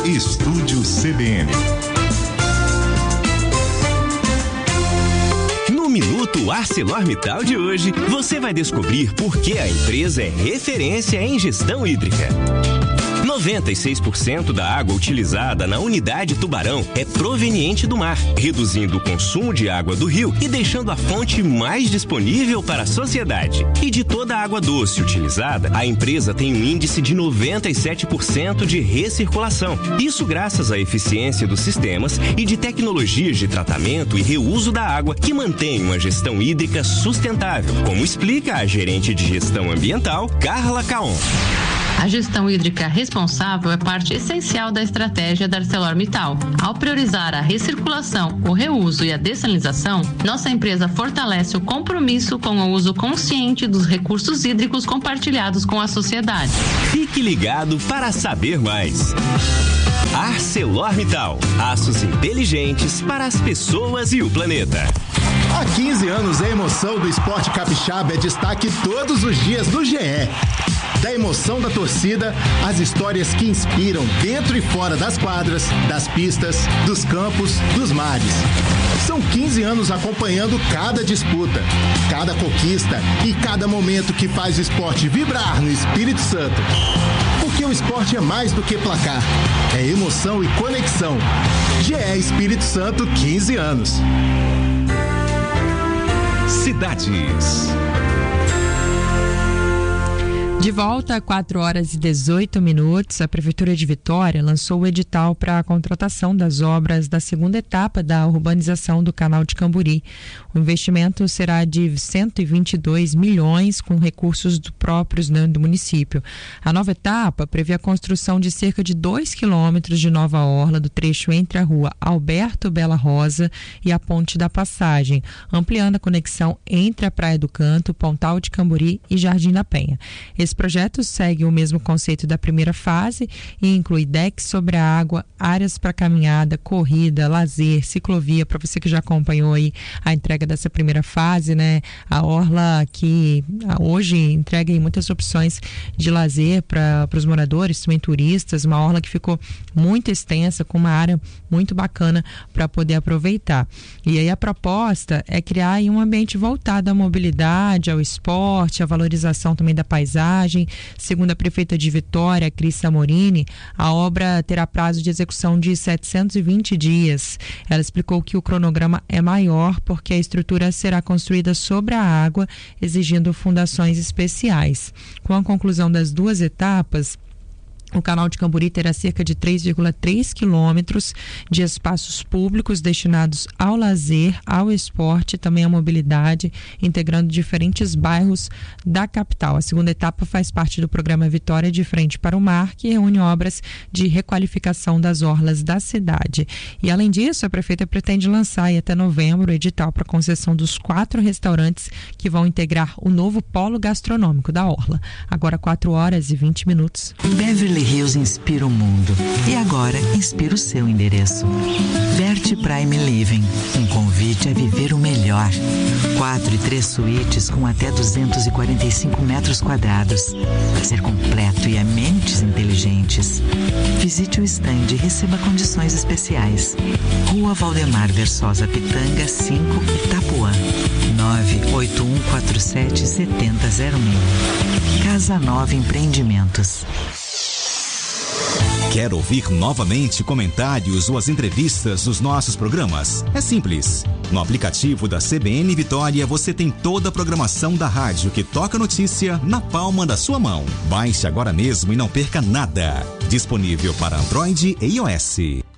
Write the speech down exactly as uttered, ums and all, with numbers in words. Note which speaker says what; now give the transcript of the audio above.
Speaker 1: Estúdio C B N.
Speaker 2: No Minuto ArcelorMittal de hoje, você vai descobrir por que a empresa é referência em gestão hídrica. noventa e seis por cento da água utilizada na unidade Tubarão é proveniente do mar, reduzindo o consumo de água do rio e deixando a fonte mais disponível para a sociedade. E de toda a água doce utilizada, a empresa tem um índice de noventa e sete por cento de recirculação. Isso graças à eficiência dos sistemas e de tecnologias de tratamento e reuso da água que mantém uma gestão hídrica sustentável, como explica a gerente de gestão ambiental, Carla Caon.
Speaker 3: A gestão hídrica responsável é parte essencial da estratégia da ArcelorMittal. Ao priorizar a recirculação, o reuso e a dessalinização, nossa empresa fortalece o compromisso com o uso consciente dos recursos hídricos compartilhados com a sociedade.
Speaker 2: Fique ligado para saber mais. ArcelorMittal, aços inteligentes para as pessoas e o planeta.
Speaker 4: Há quinze anos, a emoção do esporte capixaba é destaque todos os dias no G E. Da emoção da torcida, as histórias que inspiram dentro e fora das quadras, das pistas, dos campos, dos mares. São quinze anos acompanhando cada disputa, cada conquista e cada momento que faz o esporte vibrar no Espírito Santo. Porque o esporte é mais do que placar, é emoção e conexão. G E Espírito Santo, quinze anos.
Speaker 1: Cidades.
Speaker 5: De volta a quatro horas e dezoito minutos, a Prefeitura de Vitória lançou o edital para a contratação das obras da segunda etapa da urbanização do Canal de Camburi. O investimento será de cento e vinte e dois milhões com recursos do próprios, né, do município. A nova etapa prevê a construção de cerca de dois quilômetros de nova orla do trecho entre a rua Alberto Bela Rosa e a Ponte da Passagem, ampliando a conexão entre a Praia do Canto, Pontal de Camburi e Jardim da Penha. Esse projeto segue o mesmo conceito da primeira fase e inclui decks sobre a água, áreas para caminhada, corrida, lazer, ciclovia. Para você que já acompanhou aí a entrega dessa primeira fase, né? A orla que hoje entrega aí muitas opções de lazer para os moradores, também turistas, uma orla que ficou muito extensa, com uma área muito bacana para poder aproveitar. E aí a proposta é criar aí um ambiente voltado à mobilidade, ao esporte, à valorização também da paisagem. Segundo a prefeita de Vitória, Cris Amorini, a obra terá prazo de execução de setecentos e vinte dias. Ela explicou que o cronograma é maior porque a estrutura será construída sobre a água, exigindo fundações especiais. Com a conclusão das duas etapas, o Canal de Camburi terá cerca de três vírgula três quilômetros de espaços públicos destinados ao lazer, ao esporte e também à mobilidade, integrando diferentes bairros da capital. A segunda etapa faz parte do programa Vitória de Frente para o Mar, que reúne obras de requalificação das orlas da cidade. E além disso, a prefeita pretende lançar aí até novembro o edital para concessão dos quatro restaurantes que vão integrar o novo polo gastronômico da orla. Agora quatro horas e vinte minutos.
Speaker 6: Beverly Hills inspira o mundo e agora inspira o seu endereço. Verte Prime Living, um convite a viver o melhor. Quatro e três suítes com até duzentos e quarenta e cinco metros quadrados. Ser completo e ambientes inteligentes. Visite o stand e receba condições especiais. Rua Valdemar Versosa Pitanga, cinco, Itapuã. nove oito um quatro sete sete zero zero seis. Casa Nova Empreendimentos.
Speaker 1: Quer ouvir novamente comentários ou as entrevistas dos nossos programas? É simples. No aplicativo da C B N Vitória você tem toda a programação da rádio que toca notícia na palma da sua mão. Baixe agora mesmo e não perca nada. Disponível para Android e iOS.